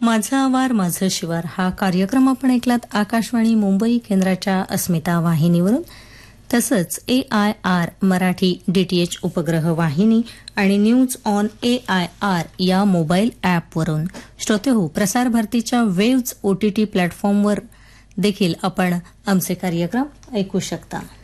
माझा आवार माझं शिवार हा कार्यक्रम आपण ऐकलात आकाशवाणी मुंबई केंद्राच्या अस्मिता वाहिनीवरून. तसंच AIR मराठी DTH उपग्रह वाहिनी आणि न्यूज ऑन AIR या मोबाईल ॲपवरून. श्रोतेहो, प्रसार भारतीच्या वेव्ज OTT प्लॅटफॉर्मवर देखील आपण आमचे कार्यक्रम ऐकू शकता.